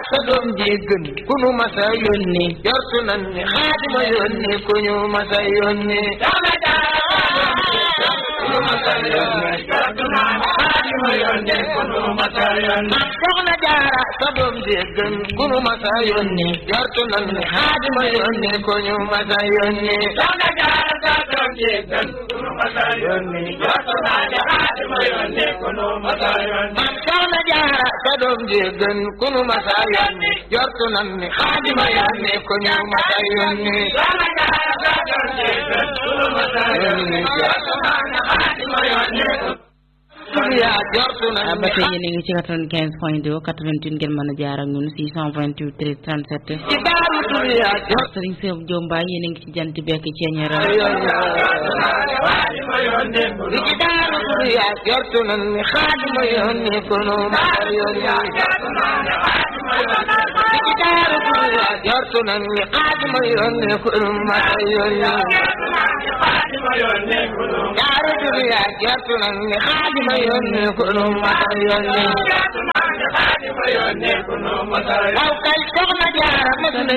sa doom ji gën ku nu masa yónni jortu nan ni Xaadima yónni ku ñu masa yónni soxna jaara ku nu masa yónni jortu nan Xaadima yónni ku nu masa yónni soxna jaara sa doom ji gën ku nu masa yónni jortu nan ni Xaadima yónni ku ñu masa yónni soxna jaara sa doom ji gën ku nu masa yónni jortu nan ni Xaadima yónni ku nu masa yónni soxna jaara sa doom ji gën ku nu masa yónni jortu nan ni Xaadima yónni ku ñu masa yónni soxna jaara sa doom ji gën ku nu masa yónni jortu nan ni Xaadima yónni ba tey yéen a ngi ci 95.2 88 ngeen mën a jaar ak ñun 628 13 37 Serigne Cheikh Diop Mbaye yéen a ngi ci jant bekk ci ñeeram ci daaru Turiya jortu nan ni Xaadima yónni ku nu masa yónni ci daaru Turiya jortu nan ni Xaadima yónni ku nu masa yónni daaru Turiya jortu nan ni Xaadima yónni ku nu masa yónni waaw kay soxna jaara mas na